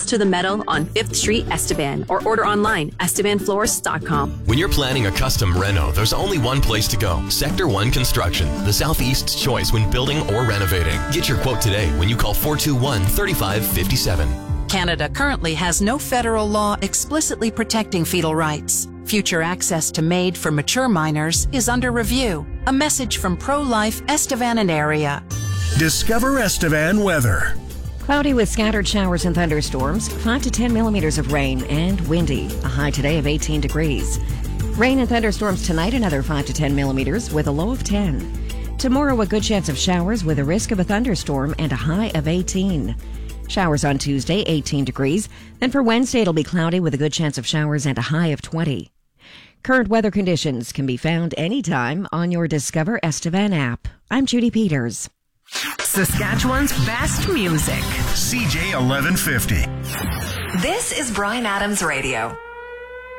to the metal on 5th Street, Estevan, or order online, estevanfloors.com. When you're planning a custom reno, there's only one place to go. Sector 1 Construction, the Southeast's choice when building or renovating. Get your quote today when you call 421-3557. Canada currently has no federal law explicitly protecting fetal rights. Future access to MAID for mature minors is under review. A message from Pro-Life Estevan and area. Discover Estevan weather. Cloudy with scattered showers and thunderstorms, 5 to 10 millimeters of rain, and windy. A high today of 18 degrees. Rain and thunderstorms tonight, another 5 to 10 millimeters with a low of 10. Tomorrow, a good chance of showers with a risk of a thunderstorm and a high of 18. Showers on Tuesday, 18 degrees. Then for Wednesday, it'll be cloudy with a good chance of showers and a high of 20. Current weather conditions can be found anytime on your Discover Estevan app. I'm Judy Peters. Saskatchewan's best music. CJ 1150. This is Bryan Adams Radio.